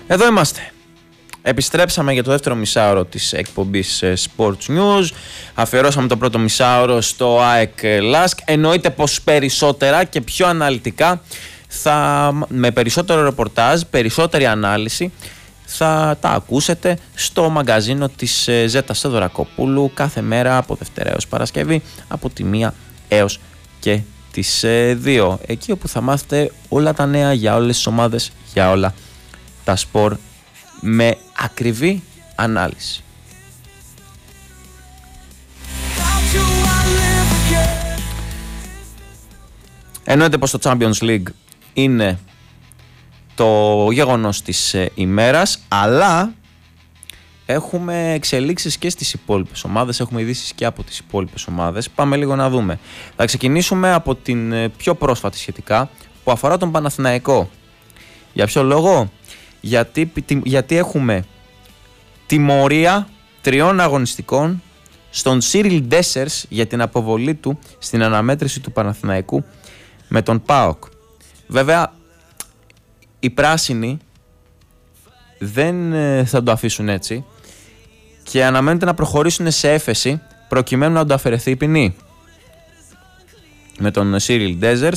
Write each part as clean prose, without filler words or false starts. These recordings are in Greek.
Εδώ είμαστε. Επιστρέψαμε για το δεύτερο μισάωρο της εκπομπής Sports News. Αφιερώσαμε το πρώτο μισάωρο στο ΑΕΚ LASK. Εννοείται πως περισσότερα και πιο αναλυτικά, με περισσότερο ρεπορτάζ, περισσότερη ανάλυση, θα τα ακούσετε στο μαγκαζίνο της Ζέτα Σεδωρακοπούλου κάθε μέρα από Δευτέρα έως Παρασκευή από τη 1 έως και τις 2. Εκεί όπου θα μάθετε όλα τα νέα για όλες τις ομάδες, για όλα τα σπορ με ακριβή ανάλυση. Εννοείται πως το Champions League είναι το γεγονός της ημέρας, αλλά έχουμε εξελίξεις και στις υπόλοιπες ομάδες, έχουμε ειδήσεις και από τις υπόλοιπες ομάδες. Πάμε λίγο να δούμε. Θα ξεκινήσουμε από την πιο πρόσφατη σχετικά, που αφορά τον Παναθηναϊκό. Για ποιο λόγο? Γιατί έχουμε τιμωρία 3 αγωνιστικών στον Cyril Dessers για την αποβολή του στην αναμέτρηση του Παναθηναϊκού με τον ΠΑΟΚ. Βέβαια, οι πράσινοι δεν θα το αφήσουν έτσι και αναμένεται να προχωρήσουν σε έφεση προκειμένου να του αφαιρεθεί η ποινή με τον Cyril Dessers,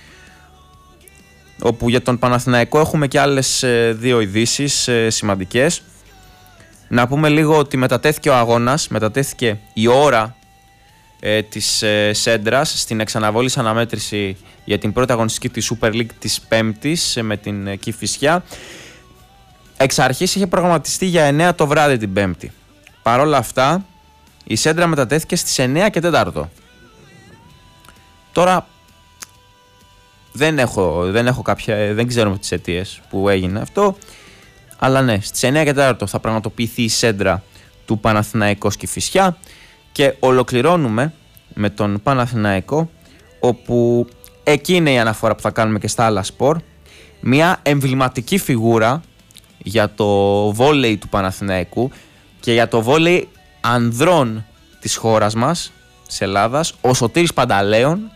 όπου για τον Παναθηναϊκό έχουμε και άλλες 2 ειδήσεις σημαντικές. Να πούμε λίγο ότι μετατέθηκε ο αγώνας, μετατέθηκε η ώρα της Σέντρας στην εξαναβόλης αναμέτρηση για την πρώτη αγωνιστική της Super League της Πέμπτης με την Κηφισιά. Εξ αρχής είχε προγραμματιστεί για 9 το βράδυ την Πέμπτη. Παρ' όλα αυτά η Σέντρα μετατέθηκε στις 9 και 4. Τώρα δεν ξέρω τις αιτίες που έγινε αυτό, αλλά ναι, στις 9 και 4 θα πραγματοποιηθεί η Σέντρα του Παναθηναϊκού Κηφισιά και ολοκληρώνουμε με τον Παναθηναϊκό, όπου εκεί είναι η αναφορά που θα κάνουμε και στα άλλα σπορ, μια εμβληματική φιγούρα για το βόλεϊ του Παναθηναϊκού και για το βόλεϊ ανδρών της χώρας μας, της Ελλάδας. Ο Σωτήρης Πανταλέων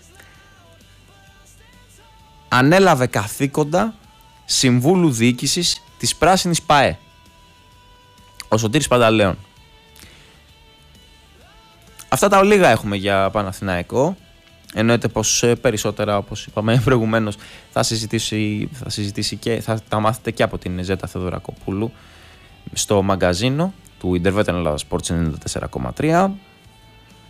ανέλαβε καθήκοντα συμβούλου διοίκησης της Πράσινης ΠΑΕ. Ο Σωτήρης Πανταλέων. Αυτά τα ολίγα έχουμε για Παναθηναϊκό. Εννοείται πως περισσότερα, όπως είπαμε προηγουμένως, θα συζητήσει και θα τα μάθετε και από την Ζέτα Θεοδωρακοπούλου στο μαγκαζίνο του Intervetan Ελλάδα Sports 94,3.